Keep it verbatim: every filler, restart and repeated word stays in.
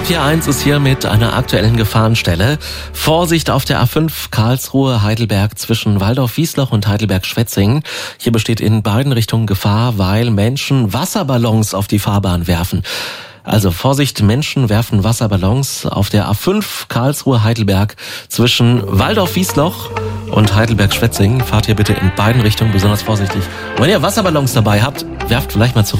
R P R eins ist hier mit einer aktuellen Gefahrenstelle. Vorsicht auf der A fünf Karlsruhe-Heidelberg zwischen Waldorf-Wiesloch und Heidelberg-Schwetzingen. Hier besteht in beiden Richtungen Gefahr, weil Menschen Wasserballons auf die Fahrbahn werfen. Also Vorsicht, Menschen werfen Wasserballons auf der A fünf Karlsruhe-Heidelberg zwischen Waldorf-Wiesloch und Heidelberg-Schwetzingen. Fahrt hier bitte in beiden Richtungen besonders vorsichtig. Und wenn ihr Wasserballons dabei habt, werft vielleicht mal zurück.